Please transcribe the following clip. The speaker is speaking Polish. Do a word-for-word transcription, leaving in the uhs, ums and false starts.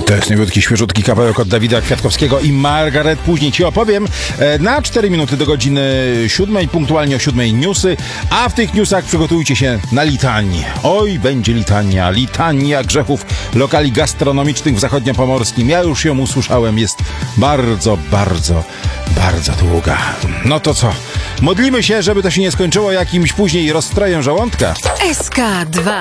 To jest nowiutki, świeżutki kawałek od Dawida Kwiatkowskiego i Margaret. Później ci opowiem e, na cztery minuty do godziny siódmej, punktualnie o siódmej newsy, a w tych newsach przygotujcie się na litanię. Oj, będzie litania, litania grzechów lokali gastronomicznych w zachodniopomorskim. Ja już ją usłyszałem, jest bardzo, bardzo, bardzo długa. No to co? Modlimy się, żeby to się nie skończyło jakimś później rozstrojem żołądka. S K dwa.